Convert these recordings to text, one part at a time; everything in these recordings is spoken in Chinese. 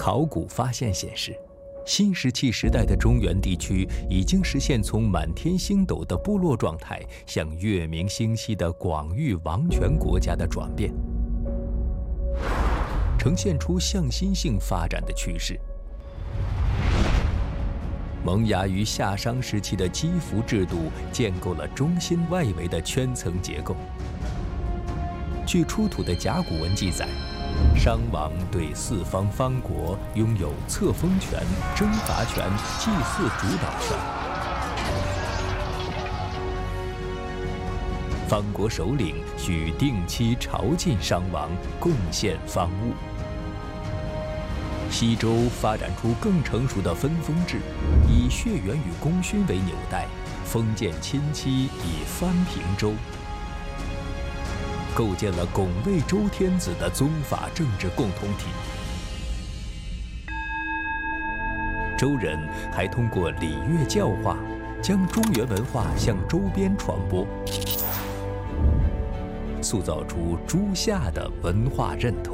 考古发现显示，新石器时代的中原地区已经实现从满天星斗的部落状态向月明星稀的广域王权国家的转变，呈现出向心性发展的趋势。萌芽于夏商时期的基服制度建构了中心外围的圈层结构。据出土的甲骨文记载，商王对四方方国拥有册封权、征伐权、祭祀主导权。方国首领需定期朝觐商王，贡献方物。西周发展出更成熟的分封制，以血缘与功勋为纽带，封建亲戚以藩平周，构建了拱卫周天子的宗法政治共同体。周人还通过礼乐教化，将中原文化向周边传播，塑造出诸夏的文化认同。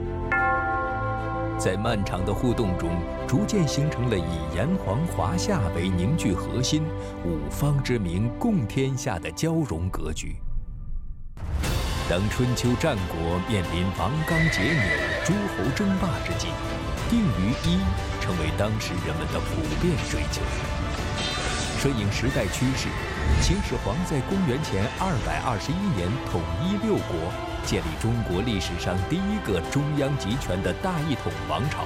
在漫长的互动中，逐渐形成了以炎黄华夏为凝聚核心，五方之名共天下的交融格局。当春秋战国面临王纲桀扭、诸侯争霸之际，定于一成为当时人们的普遍追求。顺应时代趋势，秦始皇在公元前221年统一六国，建立中国历史上第一个中央集权的大一统王朝。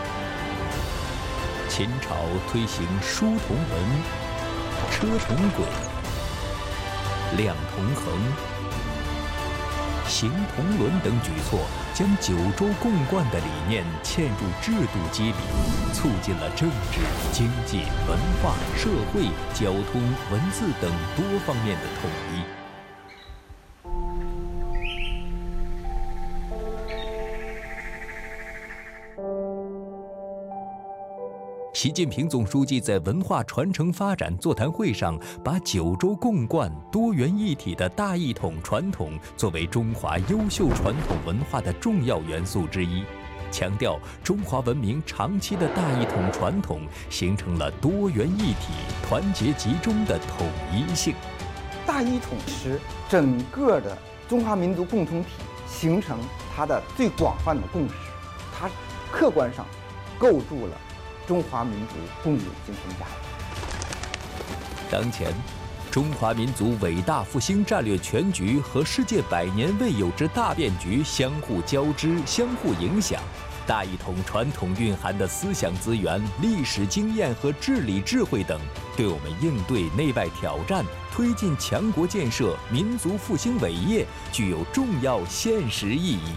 秦朝推行书同文、车同轨、量同衡、行同伦等举措，将九州共贯的理念嵌入制度机理，促进了政治、经济、文化、社会、交通、文字等多方面的统一。习近平总书记在文化传承发展座谈会上，把九州共贯、多元一体的大一统传统作为中华优秀传统文化的重要元素之一，强调中华文明长期的大一统传统形成了多元一体、团结集中的统一性。 大一统使整个的中华民族共同体形成它的最广泛的共识，它客观上构筑了中华民族共有精神价值。 当前，中华民族伟大复兴战略全局和世界100年未有之大变局相互交织、相互影响。大一统传统蕴含的思想资源、历史经验和治理智慧等，对我们应对内外挑战、推进强国建设、民族复兴伟业具有重要现实意义。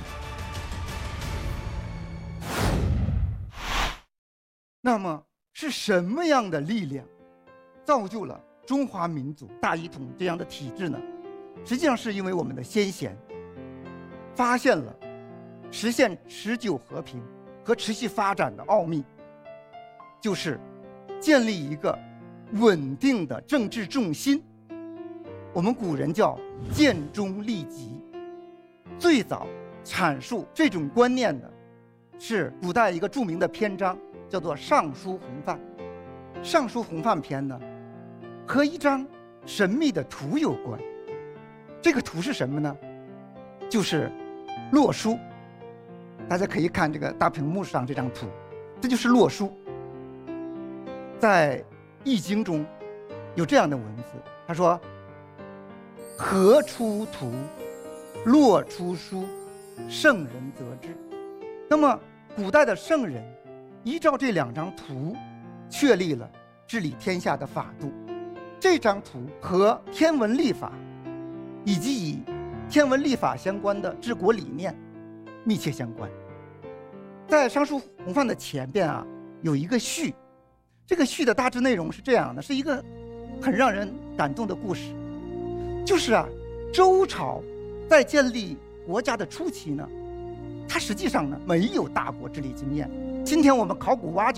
那么是什么样的力量造就了中华民族大一统这样的体制呢？实际上是因为我们的先贤发现了实现持久和平和持续发展的奥秘，就是建立一个稳定的政治重心。我们古人叫建中立极，最早阐述这种观念的是古代一个著名的篇章，叫做《尚书洪范》。《尚书洪范篇》呢，和一张神秘的图有关。这个图是什么呢？就是洛书。大家可以看这个大屏幕上这张图，这就是洛书。在《易经》中有这样的文字，他说：“河出图，洛出书，圣人则之。”那么古代的圣人依照这2张图确立了治理天下的法度。这张图和天文历法以及以天文历法相关的治国理念密切相关。在《尚书洪范》的前边有一个序，这个序的大致内容是这样的，是一个很让人感动的故事。就是周朝在建立国家的初期呢，它实际上呢没有大国治理经验。今天我们考古挖掘